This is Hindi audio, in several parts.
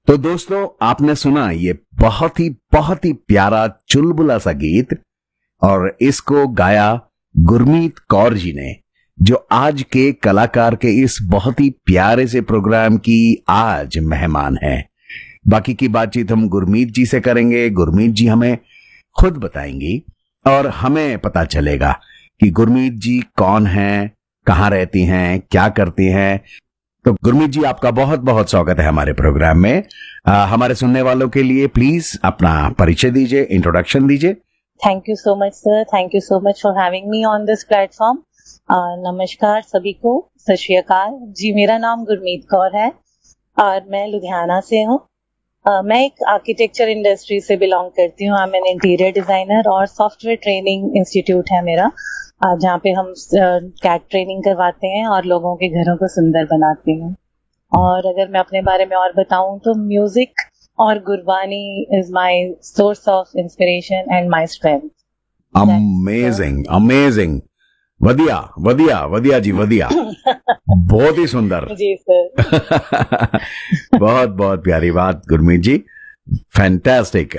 तो दोस्तों, आपने सुना ये बहुत ही प्यारा चुलबुला सा गीत, और इसको गाया गुरमीत कौर जी ने, जो आज के कलाकार के इस बहुत ही प्यारे से प्रोग्राम की आज मेहमान है। बाकी की बातचीत हम गुरमीत जी से करेंगे। गुरमीत जी हमें खुद बताएंगी और हमें पता चलेगा कि गुरमीत जी कौन हैं, कहाँ रहती हैं, क्या करती हैं। तो गुरमीत जी, आपका बहुत बहुत स्वागत है हमारे प्रोग्राम में। हमारे सुनने वालों के लिए प्लीज अपना परिचय दीजिए, इंट्रोडक्शन दीजिए। Thank you so much sir, thank you so much for having me on this platform. नमस्कार सभी को, सत श्री अकाल जी। मेरा नाम गुरमीत कौर है और मैं लुधियाना से हूँ। मैं एक आर्किटेक्चर इंडस्ट्री से बिलोंग करती हूँ। I am an interior designer और सॉफ्टवेयर ट्रेनिंग इंस्टीट्यूट है मेरा, जहाँ पे हम कैट ट्रेनिंग करवाते हैं और लोगों के घरों को सुंदर बनाते हैं। और अगर मैं अपने बारे में और बताऊं तो म्यूजिक और Gurbani is my source of inspiration and my strength. Amazing amazing, वधिया वधिया वधिया जी, वधिया। बहुत ही सुंदर जी सर। बहुत बहुत प्यारी बात गुरमीत जी, फैंटास्टिक।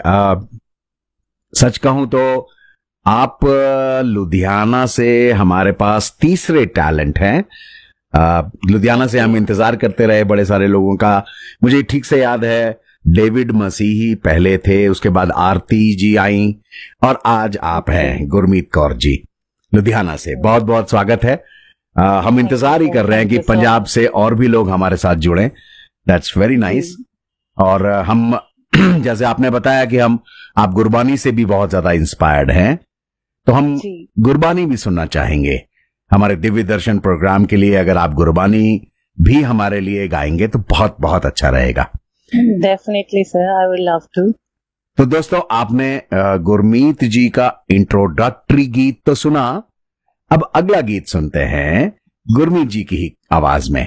सच कहूं तो आप लुधियाना से हमारे पास तीसरे टैलेंट हैं। लुधियाना से हम इंतजार करते रहे बड़े सारे लोगों का। मुझे ठीक से याद है, डेविड मसीही पहले थे, उसके बाद आरती जी आई, और आज आप हैं गुरमीत कौर जी लुधियाना से। बहुत बहुत स्वागत है। हम इंतजार ही कर रहे हैं कि पंजाब से और भी लोग हमारे साथ जुड़ें। That's very nice. और हम जैसे आपने बताया कि आप गुरबानी से भी बहुत ज्यादा इंस्पायर्ड हैं, तो हम गुरबानी भी सुनना चाहेंगे हमारे दिव्य दर्शन प्रोग्राम के लिए। अगर आप गुरबानी भी हमारे लिए गाएंगे तो बहुत बहुत अच्छा रहेगा। Definitely sir, I would love to. तो दोस्तों, आपने गुरमीत जी का इंट्रोडक्टरी गीत तो सुना। अब अगला गीत सुनते हैं गुरमीत जी की ही आवाज में।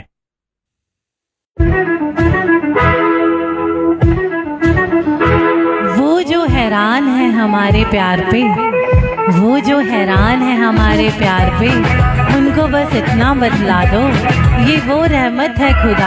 वो जो हैरान है हमारे प्यार पे, वो जो हैरान है हमारे प्यार पे, उनको बस इतना बतला दो, ये वो रहमत है खुदा